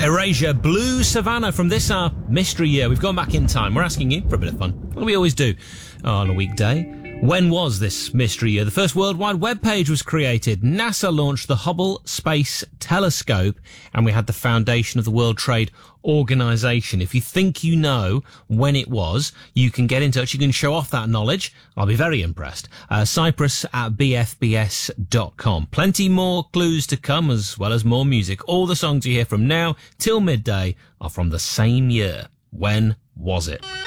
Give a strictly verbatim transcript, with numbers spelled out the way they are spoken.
Erasure, Blue Savannah from this our mystery year. We've gone back in time. We're asking you for a bit of fun. What we always do on a weekday. When was this mystery year? The first World Wide Web page was created. NASA launched the Hubble Space Telescope, and we had the foundation of the World Trade Organization. If you think you know when it was, you can get in touch. You can show off that knowledge. I'll be very impressed. Uh, Cyprus at b f b s dot com. Plenty more clues to come, as well as more music. All the songs you hear from now till midday are from the same year. When was it?